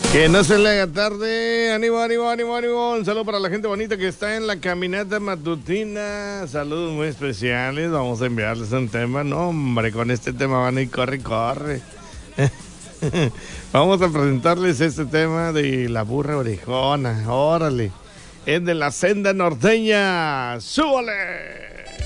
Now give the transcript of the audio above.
Que no se le haga tarde. Ánimo, ánimo, ánimo, ánimo. Un saludo para la gente bonita que está en la caminata matutina. Saludos muy especiales. Vamos a enviarles un tema. No, hombre, con este tema van a ir corre, corre. Vamos a presentarles este tema de la burra orejona. Órale. Es de la senda norteña. ¡Súbale!